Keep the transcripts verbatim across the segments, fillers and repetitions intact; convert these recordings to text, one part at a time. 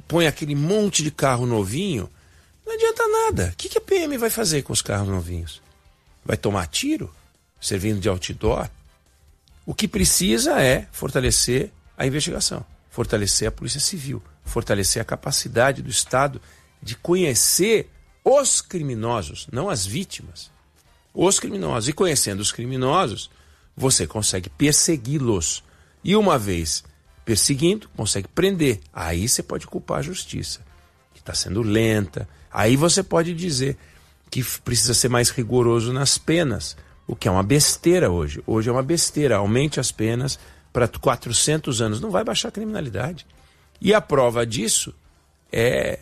põe aquele monte de carro novinho, não adianta nada. O que, que a P M vai fazer com os carros novinhos? Vai tomar tiro? Servindo de outdoor? O que precisa é fortalecer a investigação, fortalecer a Polícia Civil, fortalecer a capacidade do Estado de conhecer os criminosos, não as vítimas. Os criminosos. E conhecendo os criminosos, você consegue persegui-los. E uma vez perseguindo, consegue prender. Aí você pode culpar a justiça, que está sendo lenta. Aí você pode dizer que precisa ser mais rigoroso nas penas, o que é uma besteira hoje. Hoje é uma besteira. Aumente as penas para quatrocentos anos. Não vai baixar a criminalidade. E a prova disso é,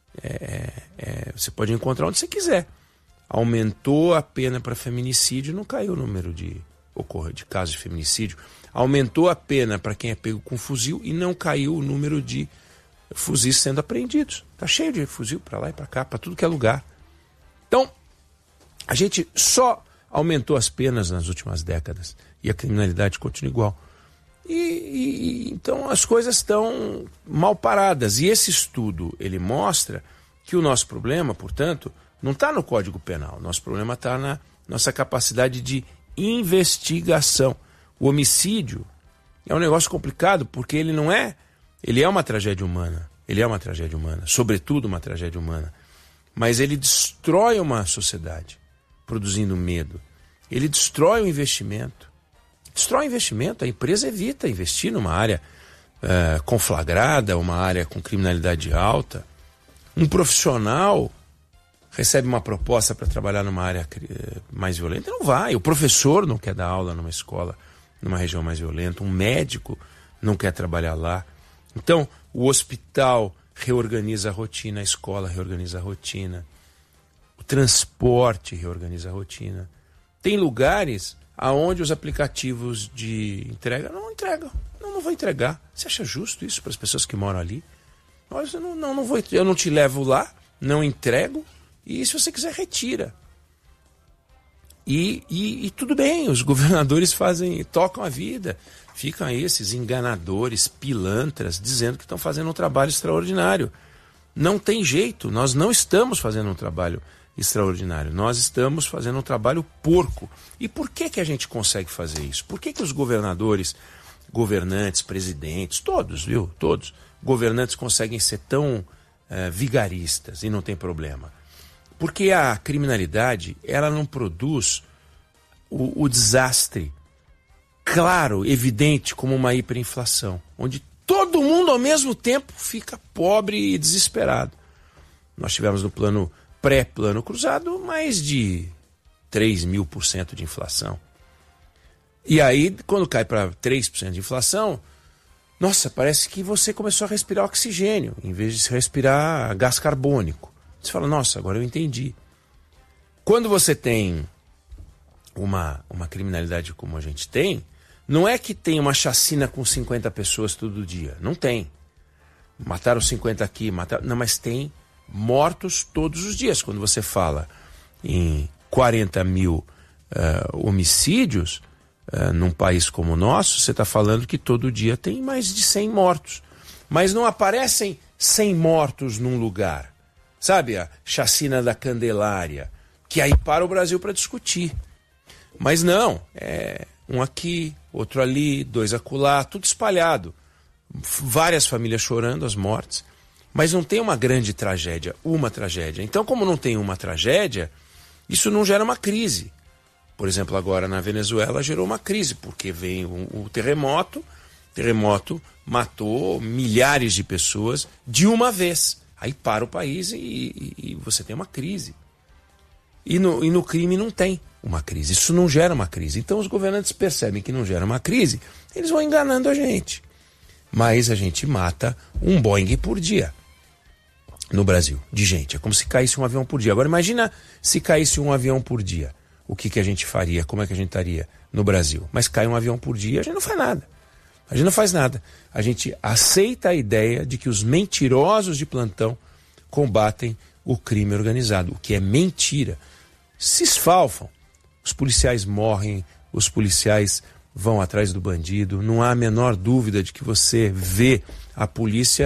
é, é... Você pode encontrar onde você quiser. Aumentou a pena para feminicídio, não caiu o número de, de casos de feminicídio. Aumentou a pena para quem é pego com fuzil e não caiu o número de fuzis sendo apreendidos. Está cheio de fuzil para lá e para cá, para tudo que é lugar. Então, a gente só aumentou as penas nas últimas décadas e a criminalidade continua igual. E, e então as coisas estão mal paradas. E esse estudo, ele mostra que o nosso problema, portanto, não está no Código Penal. Nosso problema está na nossa capacidade de investigação. O homicídio é um negócio complicado porque ele não é... Ele é uma tragédia humana. Ele é uma tragédia humana. Sobretudo uma tragédia humana. Mas ele destrói uma sociedade, produzindo medo. Ele destrói o investimento. Destrói o investimento. A empresa evita investir numa área uh, conflagrada, uma área com criminalidade alta. Um profissional recebe uma proposta para trabalhar numa área mais violenta, não vai. O professor não quer dar aula numa escola, numa região mais violenta. Um médico não quer trabalhar lá. Então, o hospital reorganiza a rotina, a escola reorganiza a rotina, o transporte reorganiza a rotina. Tem lugares aonde os aplicativos de entrega não entregam. Não, não vou entregar. Você acha justo isso para as pessoas que moram ali? Olha, eu não, não, não vou, eu não te levo lá, não entrego. E se você quiser, retira. E, e, e tudo bem, os governadores fazem, tocam a vida. Ficam aí esses enganadores, pilantras, dizendo que estão fazendo um trabalho extraordinário. Não tem jeito, nós não estamos fazendo um trabalho extraordinário. Nós estamos fazendo um trabalho porco. E por que, que a gente consegue fazer isso? Por que, que os governadores, governantes, presidentes, todos, viu? Todos, governantes conseguem ser tão uh, vigaristas e não tem problema? Porque a criminalidade, ela não produz o, o desastre claro, evidente, como uma hiperinflação, onde todo mundo ao mesmo tempo fica pobre e desesperado. Nós tivemos no plano pré-plano cruzado mais de três mil por cento de inflação. E aí, quando cai para três por cento de inflação, nossa, parece que você começou a respirar oxigênio, em vez de respirar gás carbônico. Você fala, nossa, agora eu entendi. Quando você tem uma, uma criminalidade como a gente tem, não é que tem uma chacina com cinquenta pessoas todo dia. Não tem. Mataram cinquenta aqui, mataram... Não, mas tem mortos todos os dias. Quando você fala em quarenta mil uh, homicídios uh, num país como o nosso, você está falando que todo dia tem mais de cem mortos. Mas não aparecem cem mortos num lugar. Sabe, a chacina da Candelária, que aí para o Brasil para discutir. Mas não, é um aqui, outro ali, dois acolá, tudo espalhado. Várias famílias chorando as mortes, mas não tem uma grande tragédia, uma tragédia. Então, como não tem uma tragédia, isso não gera uma crise. Por exemplo, agora na Venezuela gerou uma crise, porque vem o, o terremoto, o terremoto matou milhares de pessoas de uma vez. Aí para o país e, e, e você tem uma crise. E no, e no crime não tem uma crise. Isso não gera uma crise. Então os governantes percebem que não gera uma crise, eles vão enganando a gente. Mas a gente mata um Boeing por dia no Brasil, de gente. É como se caísse um avião por dia. Agora imagina se caísse um avião por dia. O que, que a gente faria? Como é que a gente estaria no Brasil? Mas cai um avião por dia, a gente não faz nada. A gente não faz nada. A gente aceita a ideia de que os mentirosos de plantão combatem o crime organizado, o que é mentira. Se esfalfam. Os policiais morrem, os policiais vão atrás do bandido. Não há a menor dúvida de que você vê a polícia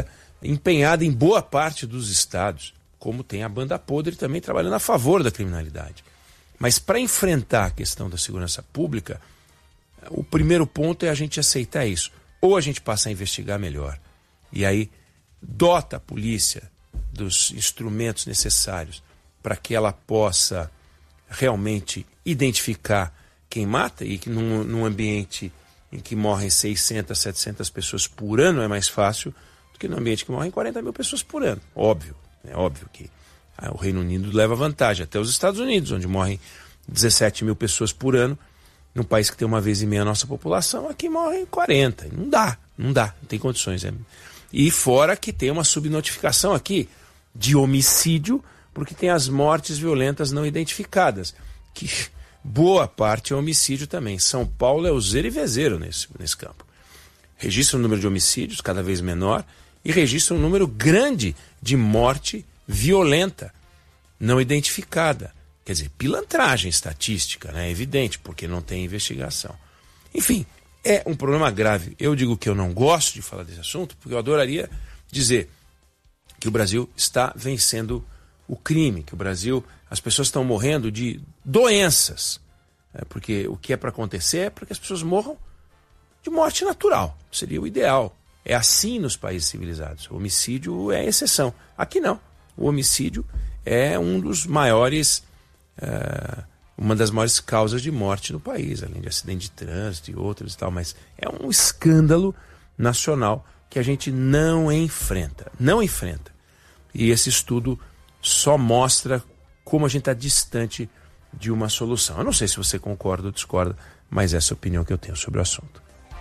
empenhada em boa parte dos estados, como tem a banda podre também trabalhando a favor da criminalidade. Mas para enfrentar a questão da segurança pública, o primeiro ponto é a gente aceitar isso. Ou a gente passa a investigar melhor, e aí dota a polícia dos instrumentos necessários para que ela possa realmente identificar quem mata, e que num, num ambiente em que morrem seiscentas, setecentas pessoas por ano é mais fácil do que num ambiente que morrem quarenta mil pessoas por ano. Óbvio, é óbvio que ah, o Reino Unido leva vantagem, até os Estados Unidos, onde morrem dezessete mil pessoas por ano, num país que tem uma vez e meia a nossa população, aqui morrem quarenta. Não dá, não dá, não tem condições. É. E fora que tem uma subnotificação aqui de homicídio, porque tem as mortes violentas não identificadas, que boa parte é homicídio também. São Paulo é o zero e vezeiro nesse, nesse campo. Registra um número de homicídios cada vez menor e registra um número grande de morte violenta não identificada. Quer dizer, pilantragem estatística, né? É evidente, porque não tem investigação. Enfim, é um problema grave. Eu digo que eu não gosto de falar desse assunto, porque eu adoraria dizer que o Brasil está vencendo o crime, que o Brasil, as pessoas estão morrendo de doenças. Né? Porque o que é para acontecer é para que as pessoas morram de morte natural. Seria o ideal. É assim nos países civilizados. O homicídio é exceção. Aqui não. O homicídio é um dos maiores... Uh, uma das maiores causas de morte no país, além de acidente de trânsito e outros e tal, mas é um escândalo nacional que a gente não enfrenta, não enfrenta. E esse estudo só mostra como a gente está distante de uma solução. Eu não sei se você concorda ou discorda, mas essa é a opinião que eu tenho sobre o assunto.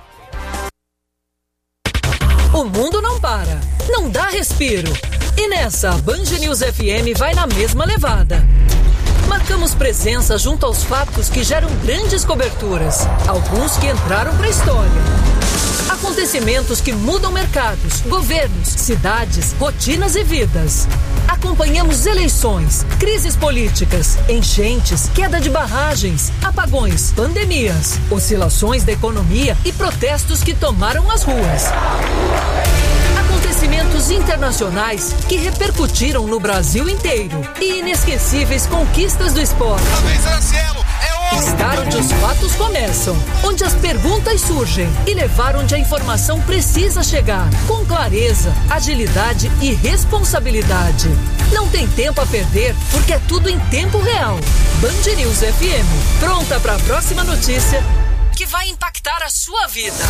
O mundo não para, não dá respiro. E nessa, a Band News F M vai na mesma levada. Marcamos presença junto aos fatos que geram grandes coberturas, alguns que entraram para a história. Acontecimentos que mudam mercados, governos, cidades, rotinas e vidas. Acompanhamos eleições, crises políticas, enchentes, queda de barragens, apagões, pandemias, oscilações da economia e protestos que tomaram as ruas. Acontecimentos internacionais que repercutiram no Brasil inteiro e inesquecíveis conquistas do esporte. Estar onde os fatos começam, onde as perguntas surgem e levar onde a informação precisa chegar, com clareza, agilidade e responsabilidade. Não tem tempo a perder, porque é tudo em tempo real. Band News F M, pronta para a próxima notícia que vai impactar a sua vida.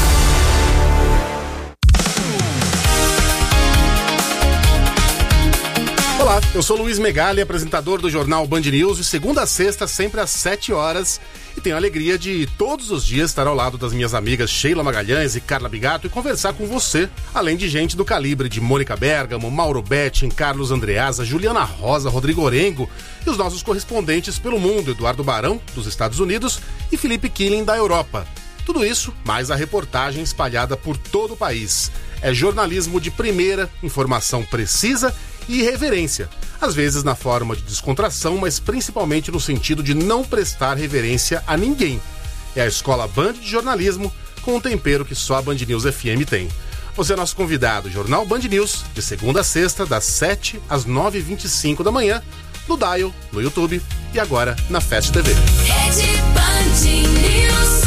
Olá, eu sou Luiz Megali, apresentador do jornal Band News, de segunda a sexta, sempre às sete horas, e tenho a alegria de todos os dias estar ao lado das minhas amigas Sheila Magalhães e Carla Bigato e conversar com você, além de gente do calibre de Mônica Bergamo, Mauro Betting, Carlos Andreasa, Juliana Rosa, Rodrigo Orengo e os nossos correspondentes pelo mundo, Eduardo Barão, dos Estados Unidos, e Felipe Killing, da Europa. Tudo isso, mais a reportagem espalhada por todo o país. É jornalismo de primeira, informação precisa e irreverência, às vezes na forma de descontração, mas principalmente no sentido de não prestar reverência a ninguém. É a Escola Band de Jornalismo, com um tempero que só a Band News F M tem. Você é nosso convidado, Jornal Band News, de segunda a sexta, das sete às nove e vinte e cinco da manhã, no Dial, no YouTube e agora na Fast T V. Rede Band News.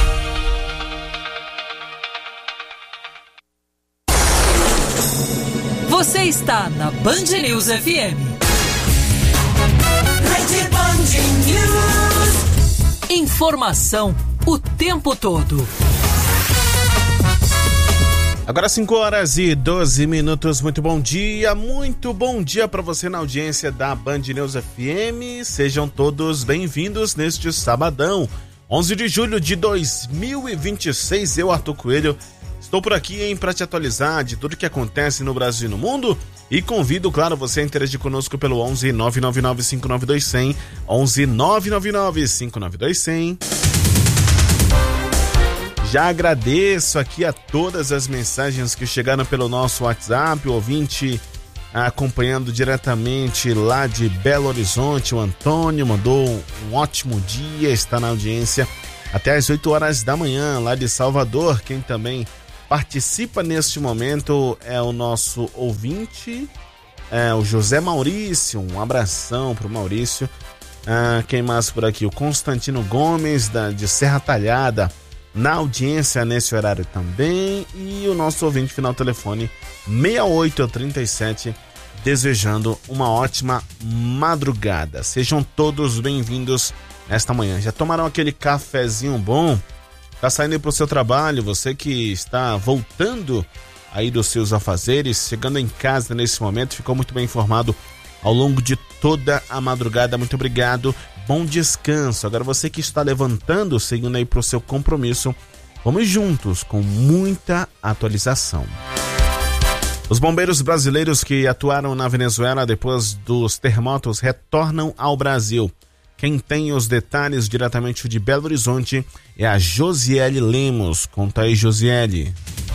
Você está na Band News F M. Rede Band News. Informação o tempo todo. Agora cinco horas e doze minutos, muito bom dia, muito bom dia para você na audiência da Band News F M. Sejam todos bem-vindos neste sabadão, onze de julho de dois mil e vinte e seis. Eu, Arthur Coelho, estou por aqui, hein, para te atualizar de tudo que acontece no Brasil e no mundo, e convido, claro, você a interagir conosco pelo onze nove nove nove cinco nove dois zero zero, onze nove nove nove cinco nove dois zero zero. Já agradeço aqui a todas as mensagens que chegaram pelo nosso WhatsApp, o ouvinte acompanhando diretamente lá de Belo Horizonte, o Antônio mandou um ótimo dia, está na audiência até às oito horas da manhã, lá de Salvador. Quem também participa neste momento é o nosso ouvinte, é o José Maurício. Um abração pro Maurício. Ah, quem mais por aqui? O Constantino Gomes, da, de Serra Talhada, na audiência nesse horário também. E o nosso ouvinte final telefone seis oito três sete, desejando uma ótima madrugada. Sejam todos bem-vindos nesta manhã. Já tomaram aquele cafezinho bom? Tá saindo pro seu trabalho? Você que está voltando aí dos seus afazeres, chegando em casa nesse momento, ficou muito bem informado ao longo de toda a madrugada. Muito obrigado, bom descanso. Agora você que está levantando, seguindo aí pro seu compromisso, vamos juntos com muita atualização. Os bombeiros brasileiros que atuaram na Venezuela depois dos terremotos retornam ao Brasil. Quem tem os detalhes diretamente de Belo Horizonte é a Josiele Lemos. Conta aí, Josiele.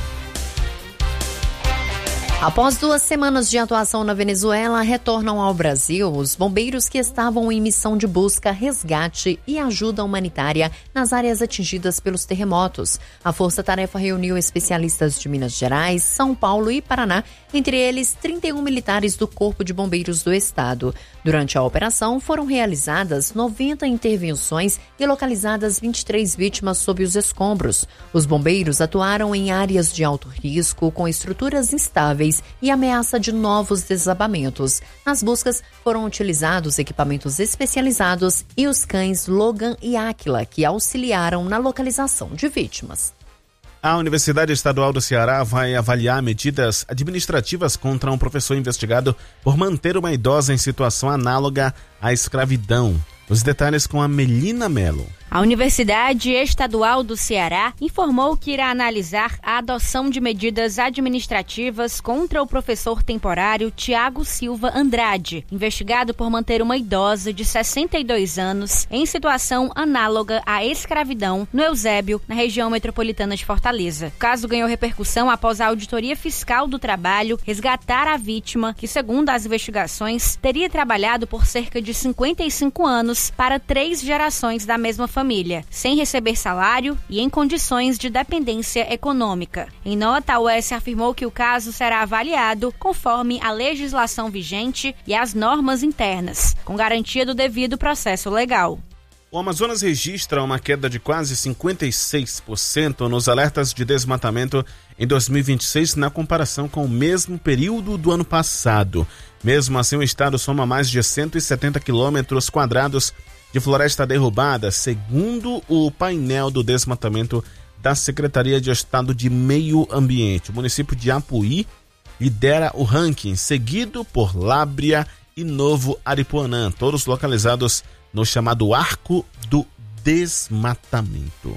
Após duas semanas de atuação na Venezuela, retornam ao Brasil os bombeiros que estavam em missão de busca, resgate e ajuda humanitária nas áreas atingidas pelos terremotos. A Força-Tarefa reuniu especialistas de Minas Gerais, São Paulo e Paraná, entre eles trinta e um militares do Corpo de Bombeiros do Estado. Durante a operação, foram realizadas noventa intervenções e localizadas vinte e três vítimas sob os escombros. Os bombeiros atuaram em áreas de alto risco, com estruturas instáveis e ameaça de novos desabamentos. Nas buscas foram utilizados equipamentos especializados e os cães Logan e Áquila, que auxiliaram na localização de vítimas. A Universidade Estadual do Ceará vai avaliar medidas administrativas contra um professor investigado por manter uma idosa em situação análoga à escravidão. Os detalhes com a Melina Melo. A Universidade Estadual do Ceará informou que irá analisar a adoção de medidas administrativas contra o professor temporário Tiago Silva Andrade, investigado por manter uma idosa de sessenta e dois anos em situação análoga à escravidão no Eusébio, na região metropolitana de Fortaleza. O caso ganhou repercussão após a Auditoria Fiscal do Trabalho resgatar a vítima, que, segundo as investigações, teria trabalhado por cerca de cinquenta e cinco anos para três gerações da mesma família. família, sem receber salário e em condições de dependência econômica. Em nota, a U E S afirmou que o caso será avaliado conforme a legislação vigente e as normas internas, com garantia do devido processo legal. O Amazonas registra uma queda de quase cinquenta e seis por cento nos alertas de desmatamento em dois mil e vinte e seis na comparação com o mesmo período do ano passado. Mesmo assim, o estado soma mais de cento e setenta quilômetros quadrados de floresta derrubada, segundo o painel do desmatamento da Secretaria de Estado de Meio Ambiente. O município de Apuí lidera o ranking, seguido por Lábrea e Novo Aripuanã, todos localizados no chamado Arco do Desmatamento.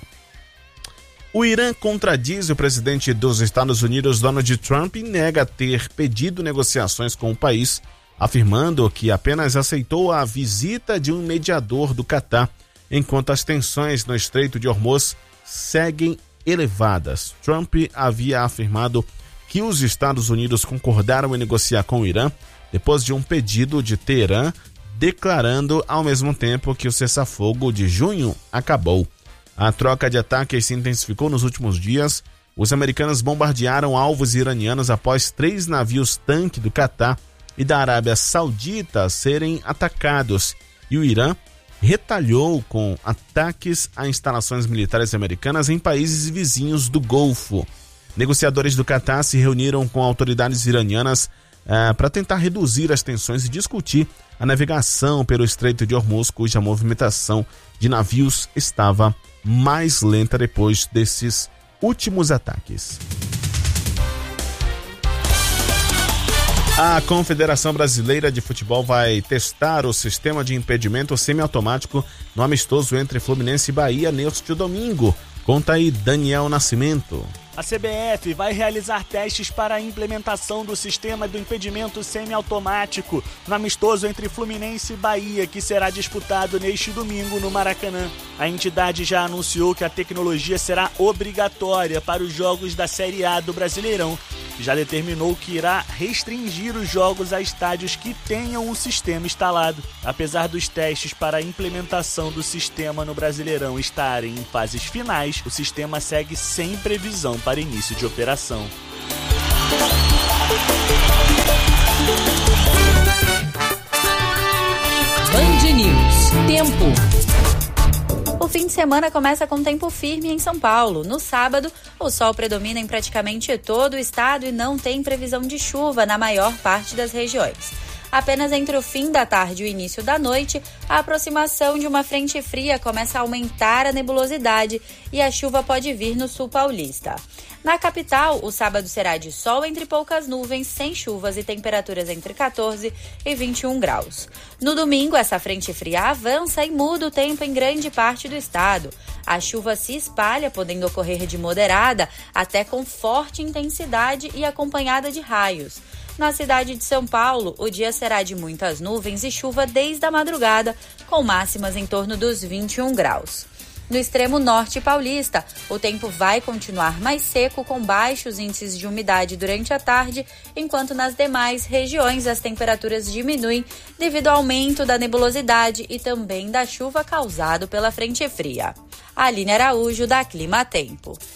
O Irã contradiz o presidente dos Estados Unidos, Donald Trump, e nega ter pedido negociações com o país, afirmando que apenas aceitou a visita de um mediador do Catar, enquanto as tensões no Estreito de Hormuz seguem elevadas. Trump havia afirmado que os Estados Unidos concordaram em negociar com o Irã depois de um pedido de Teherã, declarando ao mesmo tempo que o cessar-fogo de junho acabou. A troca de ataques se intensificou nos últimos dias. Os americanos bombardearam alvos iranianos após três navios-tanque do Catar e da Arábia Saudita serem atacados, e o Irã retalhou com ataques a instalações militares americanas em países vizinhos do Golfo. Negociadores do Catar se reuniram com autoridades iranianas eh, para tentar reduzir as tensões e discutir a navegação pelo Estreito de Hormuz, cuja movimentação de navios estava mais lenta depois desses últimos ataques. A Confederação Brasileira de Futebol vai testar o sistema de impedimento semiautomático no amistoso entre Fluminense e Bahia neste domingo. Conta aí, Daniel Nascimento. A C B F vai realizar testes para a implementação do sistema do impedimento semiautomático no amistoso entre Fluminense e Bahia, que será disputado neste domingo no Maracanã. A entidade já anunciou que a tecnologia será obrigatória para os jogos da Série A do Brasileirão, já determinou que irá restringir os jogos a estádios que tenham um sistema instalado. Apesar dos testes para a implementação do sistema no Brasileirão estarem em fases finais, o sistema segue sem previsão para início de operação. Band News. Tempo. O fim de semana começa com tempo firme em São Paulo. No sábado, o sol predomina em praticamente todo o estado e não tem previsão de chuva na maior parte das regiões. Apenas entre o fim da tarde e o início da noite, a aproximação de uma frente fria começa a aumentar a nebulosidade e a chuva pode vir no sul paulista. Na capital, o sábado será de sol entre poucas nuvens, sem chuvas e temperaturas entre quatorze e vinte e um graus. No domingo, essa frente fria avança e muda o tempo em grande parte do estado. A chuva se espalha, podendo ocorrer de moderada até com forte intensidade e acompanhada de raios. Na cidade de São Paulo, o dia será de muitas nuvens e chuva desde a madrugada, com máximas em torno dos vinte e um graus. No extremo norte paulista, o tempo vai continuar mais seco, com baixos índices de umidade durante a tarde, enquanto nas demais regiões as temperaturas diminuem devido ao aumento da nebulosidade e também da chuva causado pela frente fria. Aline Araújo, da Clima Tempo.